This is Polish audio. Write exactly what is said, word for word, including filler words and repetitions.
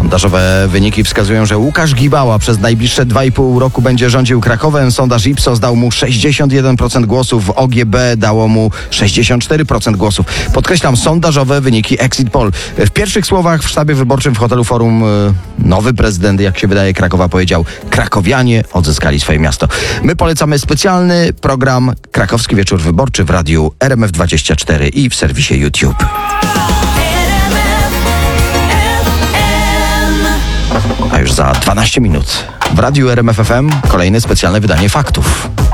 Sondażowe wyniki wskazują, że Łukasz Gibała przez najbliższe dwa i pół roku będzie rządził Krakowem. Sondaż Ipsos dał mu sześćdziesiąt jeden procent głosów, O G B dało mu sześćdziesiąt cztery procent głosów. Podkreślam, sondażowe wyniki Exit Poll. W pierwszych słowach w sztabie wyborczym w hotelu Forum nowy prezydent, jak się wydaje, Krakowa powiedział: krakowianie odzyskali swoje miasto. My polecamy specjalny program Krakowski Wieczór Wyborczy w radiu R M F dwadzieścia cztery i w serwisie YouTube. A już za dwanaście minut w radiu R M F F M kolejne specjalne wydanie faktów.